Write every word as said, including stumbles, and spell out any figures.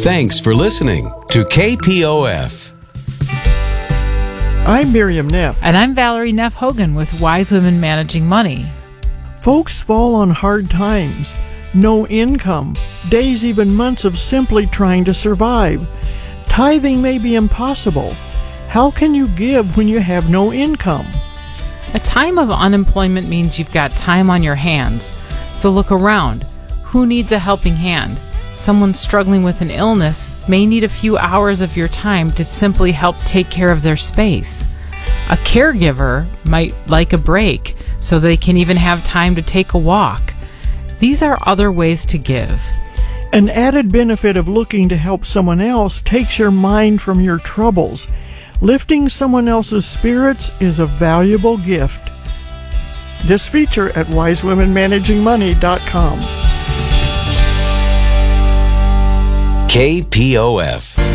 Thanks for listening to K P O F. I'm Miriam Neff. And I'm Valerie Neff Hogan with Wise Women Managing Money. Folks fall on hard times, no income, days, even months of simply trying to survive. Tithing may be impossible. How can you give when you have no income? A time of unemployment means you've got time on your hands. So look around. Who needs a helping hand? Someone struggling with an illness may need a few hours of your time to simply help take care of their space. A caregiver might like a break so they can even have time to take a walk. These are other ways to give. An added benefit of looking to help someone else takes your mind from your troubles. Lifting someone else's spirits is a valuable gift. This feature at wise women managing money dot com. K P O F.